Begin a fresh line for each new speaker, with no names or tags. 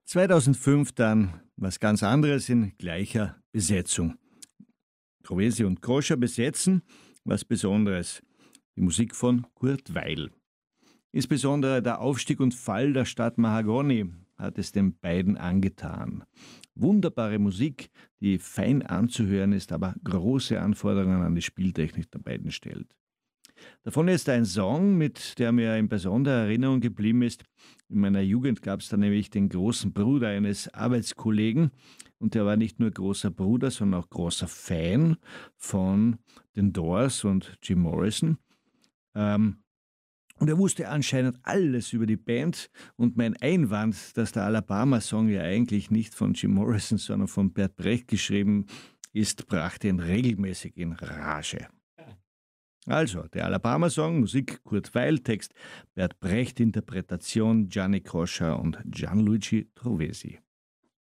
2005 dann was ganz anderes in gleicher Besetzung. Trovesi und Koscher besetzen was Besonderes. Die Musik von Kurt Weill. Insbesondere der Aufstieg und Fall der Stadt Mahagoni hat es den beiden angetan. Wunderbare Musik, die fein anzuhören ist, aber große Anforderungen an die Spieltechnik der beiden stellt. Davon ist ein Song, mit der mir in besonderer Erinnerung geblieben ist. In meiner Jugend gab es da nämlich den großen Bruder eines Arbeitskollegen und der war nicht nur großer Bruder, sondern auch großer Fan von den Doors und Jim Morrison. Ähm, und er wusste anscheinend alles über die Band und mein Einwand, dass der Alabama-Song ja eigentlich nicht von Jim Morrison, sondern von Bert Brecht geschrieben ist, brachte ihn regelmäßig in Rage. Also, der Alabama-Song, Musik Kurt Weill, Text Bert Brecht, Interpretation Gianni Koscher und Gianluigi Trovesi.